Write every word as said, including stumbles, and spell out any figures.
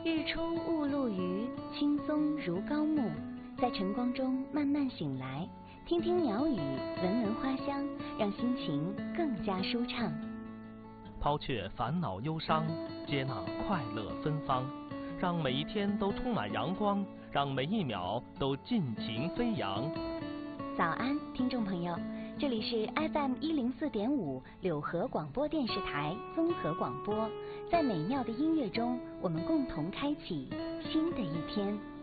日出雾露余，青松如高木，在晨光中慢慢醒来，听听鸟语，闻闻花香，让心情更加舒畅。 抛却烦恼忧伤，接纳快乐芬芳，让每一天都充满阳光，让每一秒都尽情飞扬。 早安，听众朋友，这里是 F M 一零四点五柳河广播电视台综合广播，在美妙的音乐中，我们共同开启新的一天。